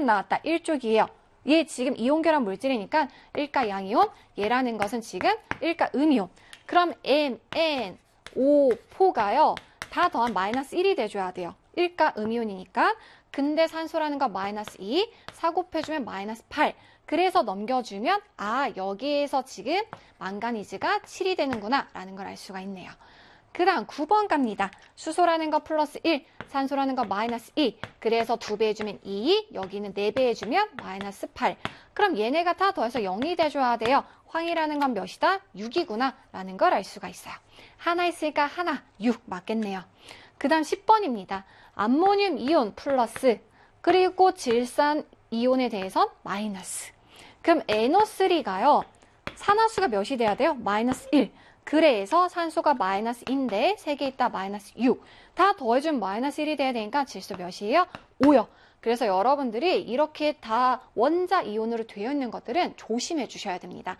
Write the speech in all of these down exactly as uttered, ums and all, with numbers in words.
나왔다. 일 쪽이에요. 얘 지금 이온결합 물질이니까 일가 양이온, 얘라는 것은 지금 일가 음이온. 그럼 M, N, O, 포가요. 다 더한 마이너스 일이 돼줘야 돼요. 일가 음이온이니까. 근데 산소라는 거 마이너스 이, 사 곱해주면 마이너스 팔. 그래서 넘겨주면 아, 여기에서 지금 망가니즈가 칠이 되는구나 라는 걸 알 수가 있네요. 그 다음 구 번 갑니다. 수소라는 거 플러스 일, 산소라는 거 마이너스 이. 그래서 두 배 해주면 이, 여기는 네 배 해주면 마이너스 팔. 그럼 얘네가 다 더해서 영이 돼줘야 돼요. 황이라는 건 몇이다? 육이구나 라는 걸 알 수가 있어요. 하나 있으니까 하나, 육 맞겠네요. 그 다음 십 번입니다. 암모늄 이온 플러스, 그리고 질산 이온에 대해선 마이너스. 그럼 엔오 쓰리가요. 산화수가 몇이 돼야 돼요? 마이너스 일. 그래서 산소가 마이너스 이인데 세 개 있다 마이너스 육. 다 더해주면 마이너스 일이 돼야 되니까 질소 몇이에요? 오요. 그래서 여러분들이 이렇게 다 원자 이온으로 되어 있는 것들은 조심해 주셔야 됩니다.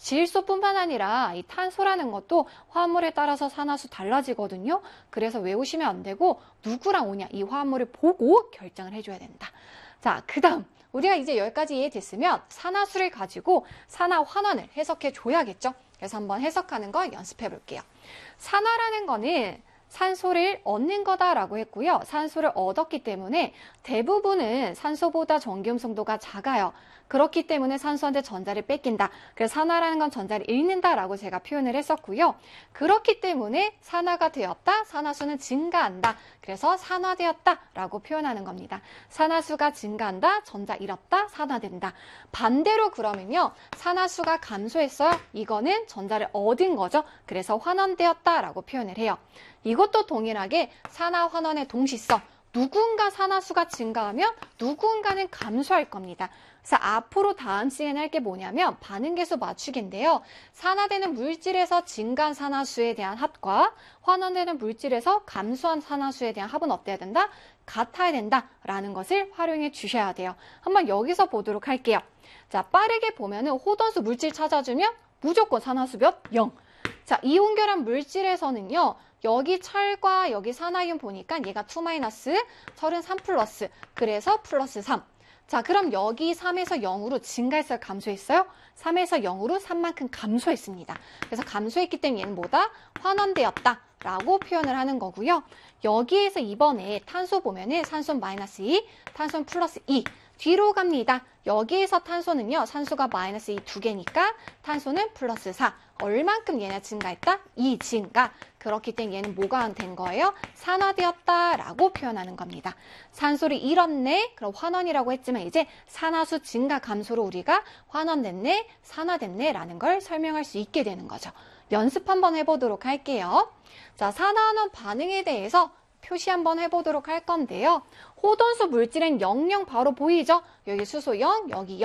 질소뿐만 아니라 이 탄소라는 것도 화합물에 따라서 산화수 달라지거든요. 그래서 외우시면 안 되고 누구랑 오냐 이 화합물을 보고 결정을 해줘야 된다. 자, 그 다음 우리가 이제 여기까지 이해됐으면 산화수를 가지고 산화 환원을 해석해 줘야겠죠. 그래서 한번 해석하는 거 연습해 볼게요. 산화라는 거는 산소를 얻는 거다라고 했고요. 산소를 얻었기 때문에 대부분은 산소보다 전기음 성도가 작아요. 그렇기 때문에 산소한테 전자를 뺏긴다. 그래서 산화라는 건 전자를 잃는다라고 제가 표현을 했었고요. 그렇기 때문에 산화가 되었다. 산화수는 증가한다. 그래서 산화되었다라고 표현하는 겁니다. 산화수가 증가한다. 전자 잃었다. 산화된다. 반대로 그러면요. 산화수가 감소했어요. 이거는 전자를 얻은 거죠. 그래서 환원되었다라고 표현을 해요. 이것도 동일하게 산화 환원의 동시성. 누군가 산화수가 증가하면 누군가는 감소할 겁니다. 그래서 앞으로 다음 시간에 할 게 뭐냐면 반응계수 맞추기인데요. 산화되는 물질에서 증가한 산화수에 대한 합과 환원되는 물질에서 감소한 산화수에 대한 합은 어때야 된다? 같아야 된다라는 것을 활용해 주셔야 돼요. 한번 여기서 보도록 할게요. 자, 빠르게 보면은 호돈수 물질 찾아주면 무조건 산화수 몇? 영. 자, 이온결합 물질에서는요. 여기 철과 여기 산화이온 보니까 얘가 이 마이너스, 철은 삼 플러스, 그래서 플러스 삼. 자, 그럼 여기 삼에서 영으로 증가했어요? 감소했어요? 삼에서 영으로 삼만큼 감소했습니다. 그래서 감소했기 때문에 얘는 뭐다? 환원되었다 라고 표현을 하는 거고요. 여기에서 이번에 탄소 보면은 산소 마이너스 이, 탄소 플러스 이. 뒤로 갑니다. 여기에서 탄소는요. 산소가 마이너스 이 두 개니까 탄소는 플러스 사. 얼만큼 얘네 증가했다? 이 증가. 그렇기 때문에 얘는 뭐가 된 거예요? 산화되었다라고 표현하는 겁니다. 산소를 잃었네. 그럼 환원이라고 했지만 이제 산화수 증가 감소로 우리가 환원됐네, 산화됐네 라는 걸 설명할 수 있게 되는 거죠. 연습 한번 해보도록 할게요. 자, 산화환원 반응에 대해서 표시 한번 해보도록 할 건데요. 호돈수 물질은 영, 영 바로 보이죠? 여기 수소 영, 여기 영.